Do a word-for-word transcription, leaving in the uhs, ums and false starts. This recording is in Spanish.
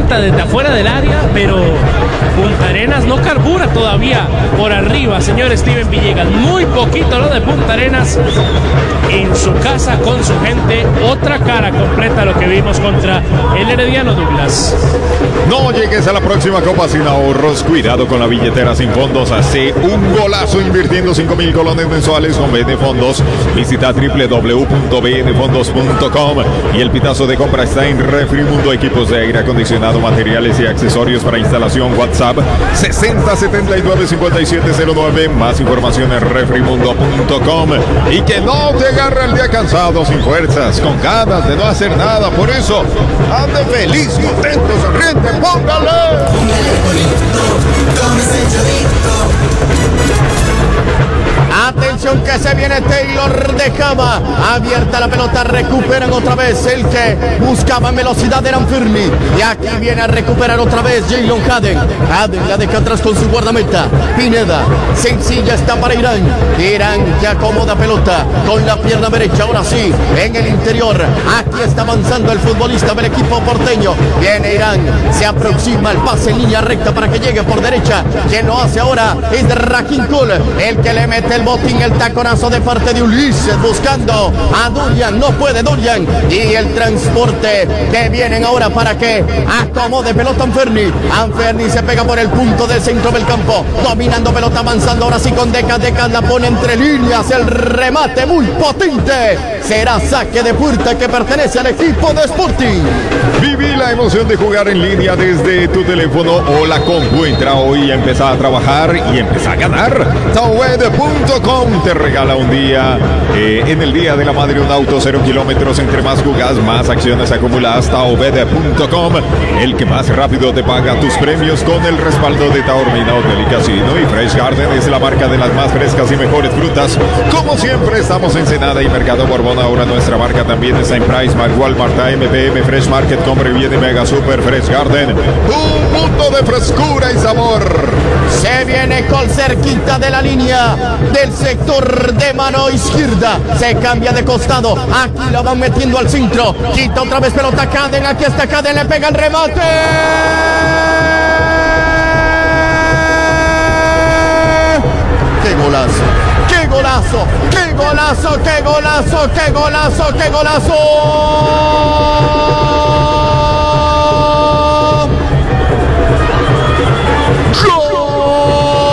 intenta desde afuera del área, pero Punta Arenas no carbura todavía por arriba, señor Steven Villegas. Muy poquito lo de Punta Arenas en su casa con su gente. Otra cara completa a lo que vimos contra el Herediano, Douglas. No llegues a la próxima Copa sin ahorros. Cuidado con la billetera sin fondos. Hace un golazo invirtiendo cinco mil colones mensuales con B N Fondos. Visita w w w punto b n fondos punto com. Y el pitazo de compra está en Refrimundo. Equipos de aire acondicionado, materiales y accesorios para instalación. WhatsApp sesenta setenta y nueve cincuenta y siete cero nueve. Más información en refrimundo punto com. Y que no te agarre el día cansado, sin fuerzas, con ganas de no hacer nada. Por eso, ande feliz, contento, sonriente. ¡Póngale! Atención que se viene Taylor de Cama. Abierta la pelota, recuperan otra vez. El que buscaba en velocidad era Anferni. Y aquí viene a recuperar otra vez Jalen Haden. Haden la deja atrás con su guardameta. Pineda, sencilla está para Irán. Irán que acomoda pelota con la pierna derecha. Ahora sí, en el interior. Aquí está avanzando el futbolista del equipo porteño. Viene Irán, se aproxima el pase en línea recta para que llegue por derecha. Quien lo hace ahora es Rakim Cole, el que le mete el botín, el taconazo de parte de Ulises, buscando a Durian. No puede Durian. Y el transporte que vienen ahora para que acomode pelota Anferni. Anferni se pega por el punto del centro del campo, dominando pelota, avanzando ahora sí con Deca. Deca la pone entre líneas, el remate muy potente. Será saque de puerta que pertenece al equipo de Sporting. Viví la emoción de jugar en línea desde tu teléfono o la compu. Entra hoy y empieza a trabajar y empieza a ganar. Tawed punto com te regala un día, eh, en el día de la madre, un auto cero kilómetros. Entre más jugas, más acciones acumulas. Tawed punto com, el que más rápido te paga tus premios, con el respaldo de Taormina Hotel y Casino. Y Fresh Garden es la marca de las más frescas y mejores frutas. Como siempre, estamos en Senada y Mercado Borbón. Ahora nuestra marca también está en Price, Walmart, A M P M, Fresh Market. Compre bien de Mega Super Fresh Garden. Un mundo de frescura y sabor. Se viene Col cerquita de la línea del sector de mano izquierda. Se cambia de costado. Aquí la van metiendo al centro. Quita otra vez pelota Caden. Aquí está Caden. Le pega el remate. ¡Qué golazo! ¡Qué golazo! ¡Qué golazo! ¡Qué golazo! ¡Qué golazo! ¡Qué golazo!